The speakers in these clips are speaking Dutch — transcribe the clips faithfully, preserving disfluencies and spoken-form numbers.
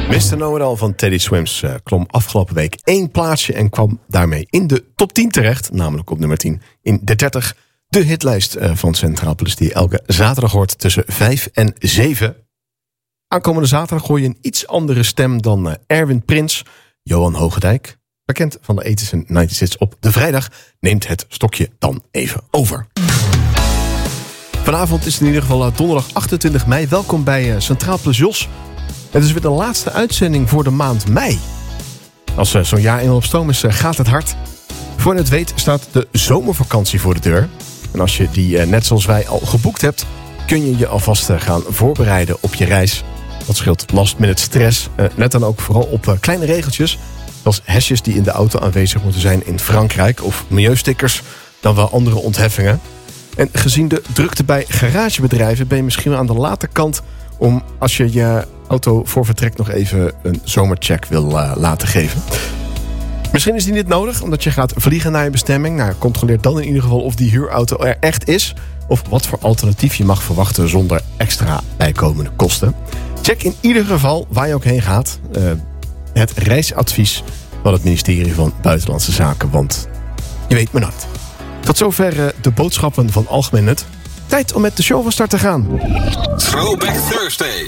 mister Know-It-All van Teddy Swims uh, klom afgelopen week één plaatsje en kwam daarmee in de top tien terecht. Namelijk op nummer tien in de dertig. De hitlijst uh, van Centraal Plus die je elke zaterdag hoort tussen vijf en zeven. Aankomende zaterdag hoor je een iets andere stem dan uh, Erwin Prins. Johan Hoogedijk, bekend van de eighties en nineties hits op de vrijdag, neemt het stokje dan even over. Vanavond is het in ieder geval uh, donderdag achtentwintig mei. Welkom bij uh, Centraal Plus Jos. Het is weer de laatste uitzending voor de maand mei. Als uh, zo'n jaar eenmaal op stoom is, uh, gaat het hard. Voor je het weet staat de zomervakantie voor de deur. En als je die uh, net zoals wij al geboekt hebt, kun je je alvast uh, gaan voorbereiden op je reis. Dat scheelt last minute stress. Uh, let dan ook vooral op uh, kleine regeltjes. Zoals hesjes die in de auto aanwezig moeten zijn in Frankrijk. Of milieustickers, dan wel andere ontheffingen. En gezien de drukte bij garagebedrijven ben je misschien wel aan de late kant om, als je je auto voor vertrek nog even een zomercheck wil uh, laten geven. Misschien is die niet nodig, omdat je gaat vliegen naar je bestemming. Nou, controleer dan in ieder geval of die huurauto er echt is, of wat voor alternatief je mag verwachten zonder extra bijkomende kosten. Check in ieder geval waar je ook heen gaat uh, het reisadvies van het ministerie van Buitenlandse Zaken, want je weet maar nooit. Tot zover uh, de boodschappen van algemeen nut. Tijd om met de show van start te gaan. Throwback Thursday.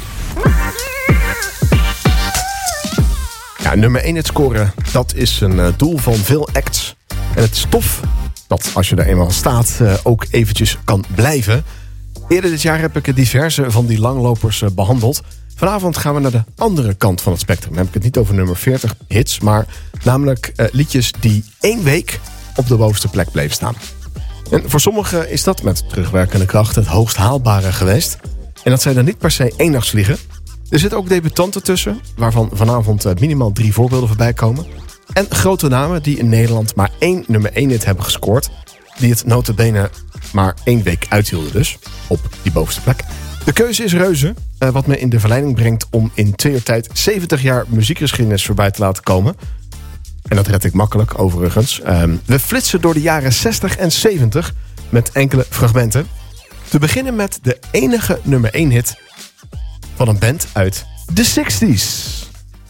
Ja, nummer één het scoren, dat is een uh, doel van veel acts. En het is tof dat als je er eenmaal staat uh, ook eventjes kan blijven. Eerder dit jaar heb ik diverse van die langlopers uh, behandeld. Vanavond gaan we naar de andere kant van het spectrum. Dan heb ik het niet over nummer veertig hits, maar namelijk uh, liedjes die één week op de bovenste plek bleven staan. En voor sommigen is dat met terugwerkende kracht het hoogst haalbare geweest. En dat zijn dan niet per se eendagsvliegen. Er zitten ook debutanten tussen, waarvan vanavond minimaal drie voorbeelden voorbij komen. En grote namen die in Nederland maar één nummer één hit hebben gescoord. Die het nota bene maar één week uithielden dus, op die bovenste plek. De keuze is reuze, wat me in de verleiding brengt om in twee uur tijd zeventig jaar muziekgeschiedenis voorbij te laten komen. En dat red ik makkelijk, overigens. Um, we flitsen door de jaren zestig en zeventig met enkele fragmenten. Te beginnen met de enige nummer één hit van een band uit de zestig's.